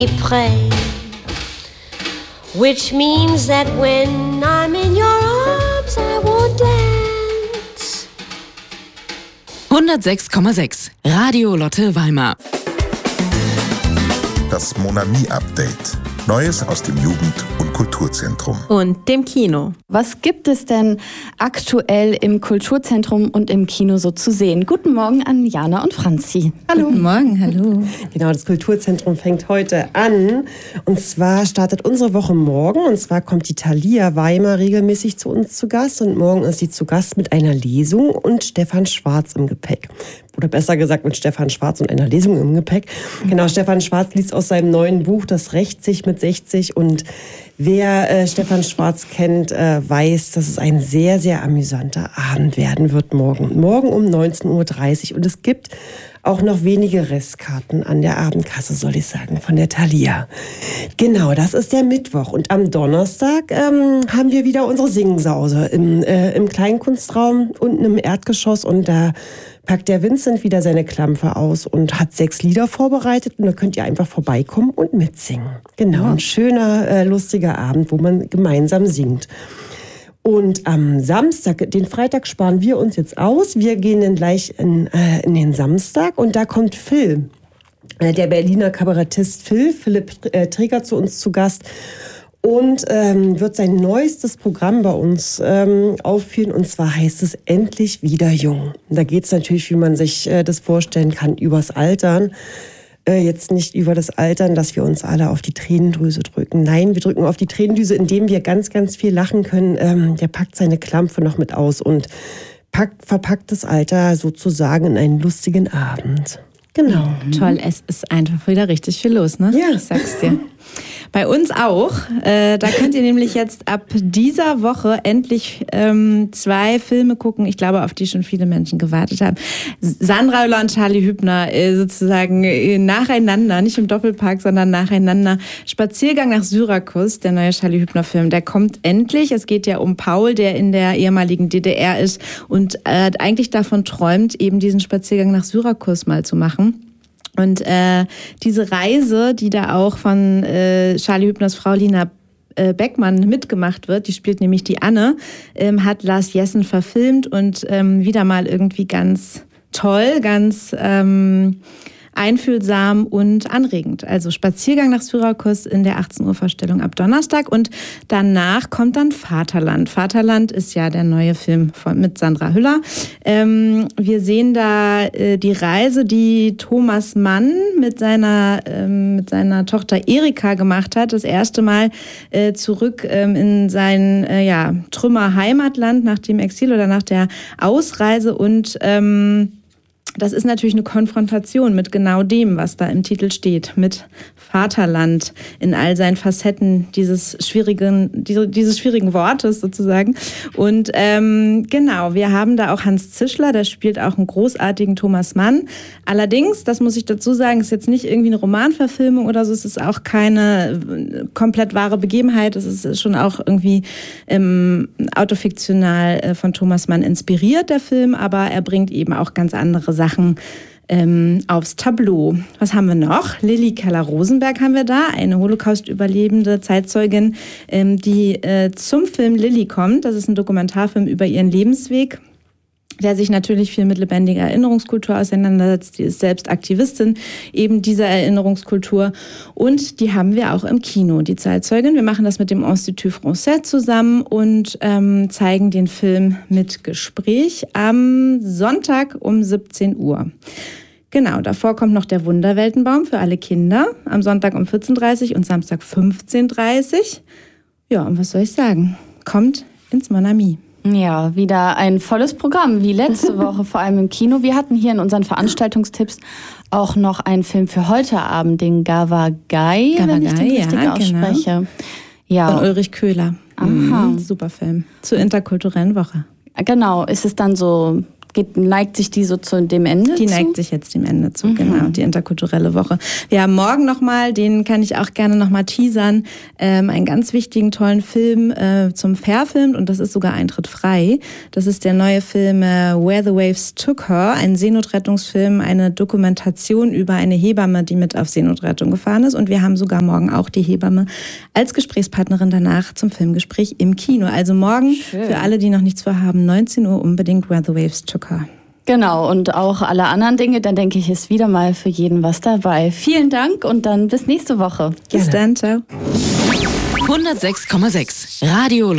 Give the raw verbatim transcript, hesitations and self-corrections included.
pray, which means that when I'm in your arms, I won't dance. hundertsechs Komma sechs Radio Lotte Weimar. Das Mon Ami Update. Neues aus dem Jugend- und Kulturzentrum. Und dem Kino. Was gibt es denn aktuell im Kulturzentrum und im Kino so zu sehen? Guten Morgen an Jana und Franzi. Hallo. Guten Morgen, hallo. Genau, das Kulturzentrum fängt heute an. Und zwar startet unsere Woche morgen. Und zwar kommt die Thalia Weimar regelmäßig zu uns zu Gast. Und morgen ist sie zu Gast mit einer Lesung und Stefan Schwarz im Gepäck. Oder besser gesagt mit Stefan Schwarz und einer Lesung im Gepäck. Genau, Stefan Schwarz liest aus seinem neuen Buch Das rächt sich mit sechzig. Und wer äh, Stefan Schwarz kennt, äh, weiß, dass es ein sehr, sehr amüsanter Abend werden wird morgen. Morgen um neunzehn Uhr dreißig. Und es gibt auch noch wenige Restkarten an der Abendkasse, soll ich sagen, von der Thalia. Genau, das ist der Mittwoch. Und am Donnerstag ähm, haben wir wieder unsere Singsause im, äh, im Kleinkunstraum unten im Erdgeschoss. Und da packt der Vincent wieder seine Klampfe aus und hat sechs Lieder vorbereitet. Und da könnt ihr einfach vorbeikommen und mitsingen. Genau, ein schöner, äh, lustiger Abend, wo man gemeinsam singt. Und am Samstag, den Freitag sparen wir uns jetzt aus. Wir gehen dann gleich in, äh, in den Samstag und da kommt Phil, äh, der Berliner Kabarettist Phil, Philipp äh, Träger zu uns zu Gast und ähm, wird sein neuestes Programm bei uns ähm, aufführen und zwar heißt es Endlich wieder jung. Da geht es natürlich, wie man sich äh, das vorstellen kann, übers Altern. Jetzt nicht über das Altern, dass wir uns alle auf die Tränendrüse drücken. Nein, wir drücken auf die Tränendrüse, indem wir ganz, ganz viel lachen können. Ähm, der packt seine Klampfe noch mit aus und packt, verpackt das Alter sozusagen in einen lustigen Abend. Genau. Mhm. Toll, es ist einfach wieder richtig viel los, ne? Ja. Ich sag's dir. Bei uns auch. Äh, da könnt ihr nämlich jetzt ab dieser Woche endlich ähm, zwei Filme gucken, ich glaube, auf die schon viele Menschen gewartet haben. Sandra Hüller und Charlie Hübner äh, sozusagen äh, nacheinander, nicht im Doppelpack, sondern nacheinander. Spaziergang nach Syrakus, der neue Charlie Hübner-Film, der kommt endlich. Es geht ja um Paul, der in der ehemaligen D D R ist und äh, eigentlich davon träumt, eben diesen Spaziergang nach Syrakus mal zu machen. Und äh, diese Reise, die da auch von äh, Charlie Hübners Frau Lina äh, Beckmann mitgemacht wird, die spielt nämlich die Anne, ähm, hat Lars Jessen verfilmt und ähm, wieder mal irgendwie ganz toll, ganz ähm, einfühlsam und anregend. Also Spaziergang nach Syrakus in der achtzehn Uhr Vorstellung ab Donnerstag und danach kommt dann Vaterland. Vaterland ist ja der neue Film von, mit Sandra Hüller. Ähm, wir sehen da äh, die Reise, die Thomas Mann mit seiner, ähm, mit seiner Tochter Erika gemacht hat. Das erste Mal äh, zurück ähm, in sein äh, ja, Trümmer-Heimatland nach dem Exil oder nach der Ausreise und ähm, das ist natürlich eine Konfrontation mit genau dem, was da im Titel steht, mit Vaterland in all seinen Facetten dieses schwierigen, dieses schwierigen Wortes sozusagen. Und ähm, genau, wir haben da auch Hans Zischler, der spielt auch einen großartigen Thomas Mann. Allerdings, das muss ich dazu sagen, ist jetzt nicht irgendwie eine Romanverfilmung oder so, es ist auch keine komplett wahre Begebenheit, es ist schon auch irgendwie ähm, autofiktional von Thomas Mann inspiriert, der Film, aber er bringt eben auch ganz andere Sachen ähm, aufs Tableau. Was haben wir noch? Lilly Keller-Rosenberg haben wir da, eine Holocaust-überlebende Zeitzeugin, ähm, die äh, zum Film Lilly kommt. Das ist ein Dokumentarfilm über ihren Lebensweg, der sich natürlich viel mit lebendiger Erinnerungskultur auseinandersetzt. Die ist selbst Aktivistin eben dieser Erinnerungskultur. Und die haben wir auch im Kino, die Zeitzeugin. Wir machen das mit dem Institut Français zusammen und ähm, zeigen den Film mit Gespräch am Sonntag um siebzehn Uhr. Genau, davor kommt noch der Wunderweltenbaum für alle Kinder am Sonntag um vierzehn Uhr dreißig und Samstag fünfzehn Uhr dreißig. Ja, und was soll ich sagen? Kommt ins Mon Ami. Ja, wieder ein volles Programm, wie letzte Woche, vor allem im Kino. Wir hatten hier in unseren Veranstaltungstipps auch noch einen Film für heute Abend, den Gavagai, wenn ich den richtig ja, ausspreche. Genau. Ja. Von Ulrich Köhler. Aha. Mhm, super Film. Zur interkulturellen Woche. Genau, ist es dann so geht, neigt sich die so zu dem Ende Die zu? neigt sich jetzt dem Ende zu, Mhm. genau, die interkulturelle Woche. Wir haben morgen nochmal, den kann ich auch gerne nochmal teasern, ähm, einen ganz wichtigen, tollen Film äh, zum Verfilmt und das ist sogar Eintritt frei. Das ist der neue Film äh, Where the Waves Took Her, ein Seenotrettungsfilm, eine Dokumentation über eine Hebamme, die mit auf Seenotrettung gefahren ist und wir haben sogar morgen auch die Hebamme als Gesprächspartnerin danach zum Filmgespräch im Kino. Also morgen, Schön. für alle, die noch nichts vorhaben, neunzehn Uhr unbedingt Where the Waves Took Her. Genau, und auch alle anderen Dinge, dann denke ich, ist wieder mal für jeden was dabei. Vielen Dank und dann bis nächste Woche. Bis dann, ciao. hundertsechs Komma sechs Radio